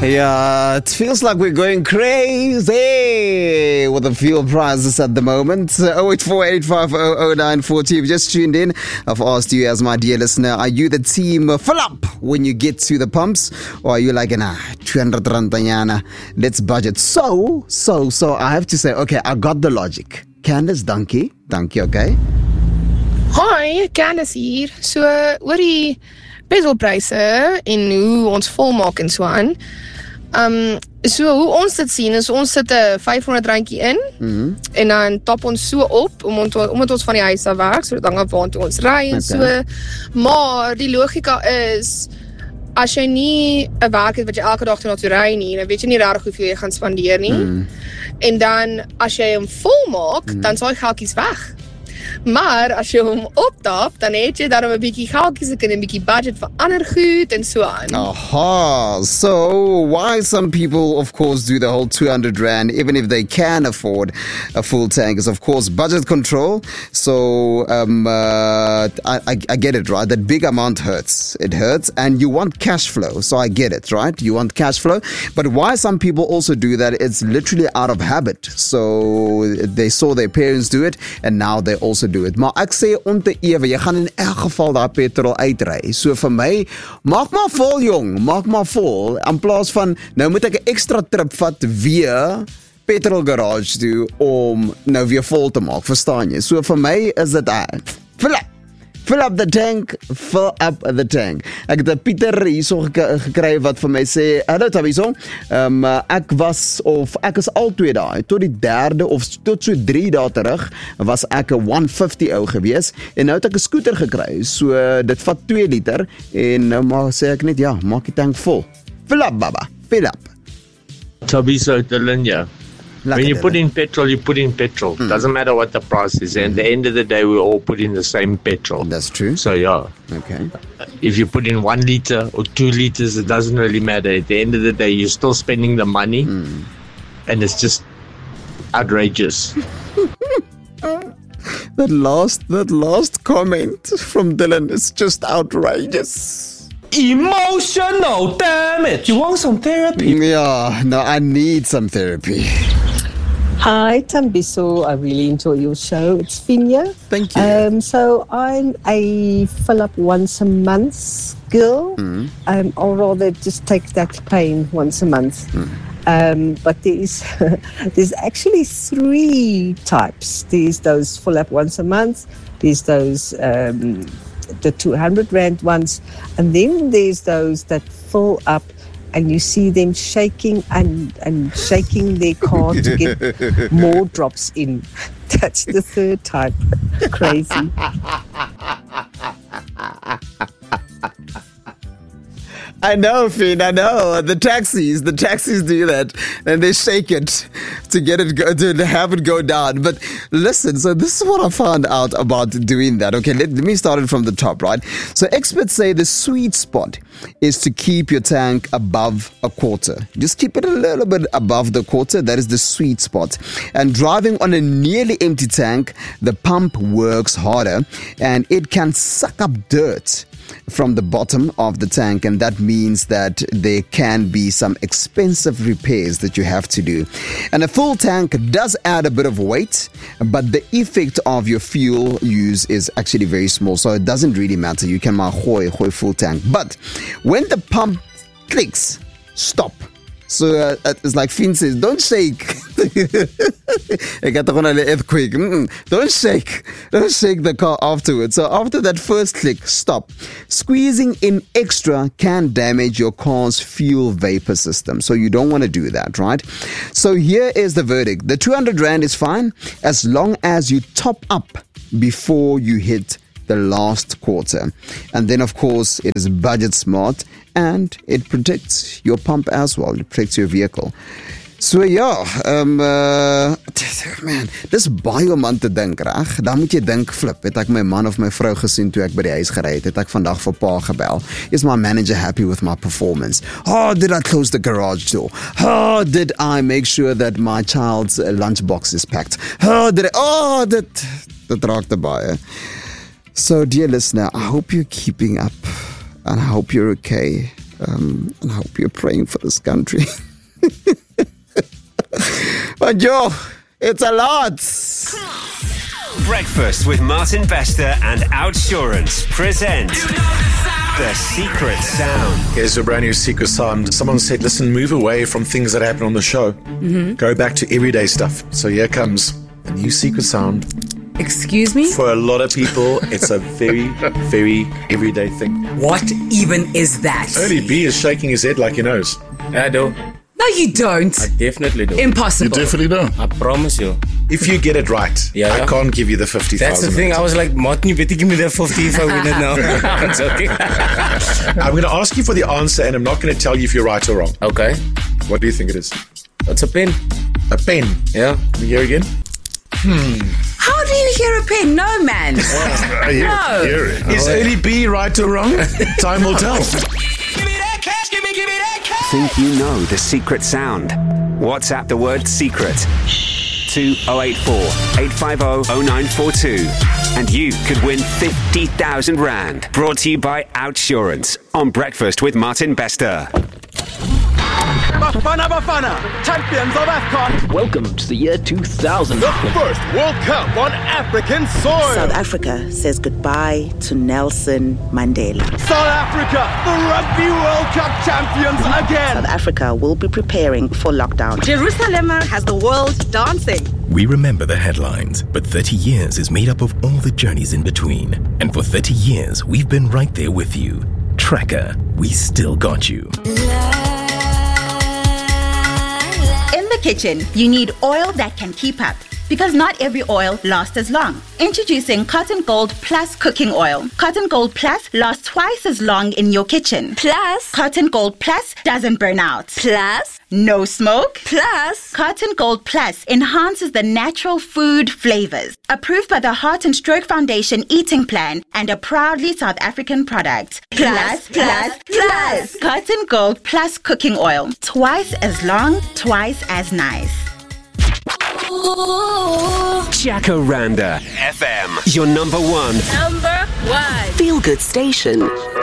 Yeah, it feels like we're going crazy with the fuel prices at the moment. 0848500940. You've just tuned in. I've asked you, as my dear listener, are you the team fill up when you get to the pumps? Or are you like, 200 rand tanyana, let's budget. So, I have to say, okay, I got the logic. Candice, dankie, okay? Hi, Candice hier. So, oor die petrolpryse en hoe ons volmaak en so aan. So hoe ons dit sien is ons sit 'n 500 randjie in en dan top ons so op omdat ons van die huis af werk, so dit hang af waar ons ry en so. Maar die logika is as jy nie 'n werk het wat jy elke dag toe na toe ry nie, dan weet jy nie regtig hoeveel jy gaan spandeer nie. En dan as jy hom vol maak, dan sal jy geldjies weg. Maar as jy hom optap, dan het jy daarom 'n bietjie geldjies, ek kan 'n bietjie budget vir ander goed en so aan. Aha, so why some people of course do the whole 200 rand even if they can afford a full tank is of course budget control. So I get it, right? That big amount hurts. It hurts and you want cash flow. So I get it, right? You want cash flow. But why some people also do that, it's literally out of habit. So they saw their parents do it and now they also do it. Maar ek sê om te ewe, jy gaan in elk geval daar petrol uitry. So vir my, maak maar vol jong, maak maar vol. In plaas van, nou moet ek 'n ekstra trip vat via petrol garage toe om nou weer vol te maak, verstaan jy? So vir my is dit, fill up the tank, fill up the tank. Ek het 'n Pieter hierso gekry wat vir my sê, hallo Tabiso, ek is al 2 dae, tot die 3de of tot so 3 dae terug, was ek 'n 150 ou gewees, en nou het ek 'n scooter gekry, so dit vat 2 liter, en nou maar sê ek net, ja, maak die tank vol. Fill up, baba, fill up. Tabiso, Dylan, yeah. When you put in petrol, you put in petrol. Doesn't matter what the price is. And at the end of the day, we all put in the same petrol. That's true. So, yeah. Okay. If you put in 1 liter or 2 liters, it doesn't really matter. At the end of the day, you're still spending the money. And it's just outrageous. That last comment from Dylan is just outrageous. Emotional, damn it. You want some therapy? Yeah, no, I need some therapy. Hi, Tambiso. I really enjoy your show. It's Finya. Thank you. So I'm a fill up once a month girl. Or rather just take that pain once a month. But there's actually 3 types. There's those fill up once a month. There's those the 200 rand ones, and then there's those that fill up and you see them shaking and shaking their car to get more drops in. That's the 3rd type. Crazy. I know, Finn, I know. The taxis do that, and they shake it to get it to have it go down. But listen, so this is what I found out about doing that. Okay, let me start it from the top, right? So experts say the sweet spot is to keep your tank above a quarter. Just keep it a little bit above the quarter. That is the sweet spot. And driving on a nearly empty tank, the pump works harder, and it can suck up dirt from the bottom of the tank, and that means that there can be some expensive repairs that you have to do. And a full tank does add a bit of weight, but the effect of your fuel use is actually very small, so it doesn't really matter. You can gooi full tank, but when the pump clicks, stop. So it's like Finn says, don't shake. I got an earthquake. Don't shake the car afterwards. So after that first click, stop. Squeezing in extra can damage your car's fuel vapor system. So you don't want to do that, right? So here is the verdict. The 200 rand is fine as long as you top up before you hit the last quarter. And then of course it is budget smart and it protects your pump as well. It protects your vehicle. So ja, man, dis baie om aan te dink, reg? Dan moet jy dink, flip, het ek my man of my vrou gesien toe ek by die huis gery het ek vandag vir pa gebel. Is my manager happy with my performance? Oh, did I close the garage door? Oh, did I make sure that my child's lunchbox is packed? Oh, dit raakte baie. So, dear listener, I hope you're keeping up and I hope you're okay. And I hope you're praying for this country. But yo, it's a lot. Breakfast with Martin Bester and Outsurance present The Secret Sound. Here's a brand new secret sound. Someone said, listen, move away from things that happen on the show. Go back to everyday stuff. So here comes a new secret sound. Excuse me? For a lot of people, it's a very, very everyday thing. What even is that? Early B is shaking his head like he knows. I do. No, you don't. I definitely do. Impossible. You definitely don't. I promise you. If you get it right, Yeah. I can't give you the 50,000. That's the thing. I was like, Martin, you better give me that 50 if I win it now. I'm joking. I'm going to ask you for the answer, and I'm not going to tell you if you're right or wrong. Okay. What do you think it is? That's a pen. A pen. Yeah. Can you hear again? How do you hear a pen? No, man. No. Is Early B right or wrong? Time will tell. Think you know the secret sound? WhatsApp the word secret to 084 850 0942 and you could win 50,000 rand. Brought to you by Outsurance on Breakfast with Martin Bester. Bafana, champions of AFCON. Welcome to the year 2000. The first World Cup on African soil. South Africa says goodbye to Nelson Mandela. South Africa, the Rugby World Cup champions again. South Africa will be preparing for lockdown. Jerusalem has the world dancing. We remember the headlines, but 30 years is made up of all the journeys in between. And for 30 years, we've been right there with you. Tracker, we still got you. In the kitchen, you need oil that can keep up, because not every oil lasts as long. Introducing Cotton Gold Plus Cooking Oil. Cotton Gold Plus lasts twice as long in your kitchen. Plus, Cotton Gold Plus doesn't burn out. Plus, no smoke. Plus, Cotton Gold Plus enhances the natural food flavors. Approved by the Heart and Stroke Foundation Eating Plan and a proudly South African product. Plus. Cotton Gold Plus Cooking Oil. Twice as long, twice as nice. Jacaranda FM, your number one Feel good station.